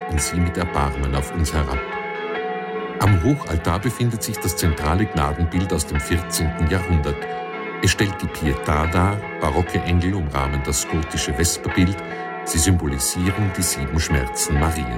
blicken sie mit Erbarmen auf uns herab. Am Hochaltar befindet sich das zentrale Gnadenbild aus dem 14. Jahrhundert. Es stellt die Pietà dar, barocke Engel umrahmen das gotische Vesperbild. Sie symbolisieren die 7 Schmerzen Mariens.